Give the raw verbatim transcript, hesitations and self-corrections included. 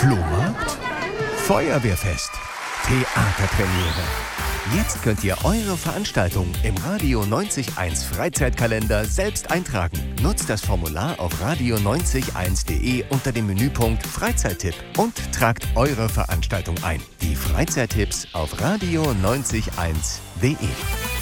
Flohmarkt? Feuerwehrfest? Theaterpremiere? Jetzt könnt ihr eure Veranstaltung im Radio neunzig Komma eins Freizeitkalender selbst eintragen. Nutzt das Formular auf radio neunzig Komma eins punkt de unter dem Menüpunkt Freizeittipp und tragt eure Veranstaltung ein. Die Freizeittipps auf radio neunzig Komma eins punkt de.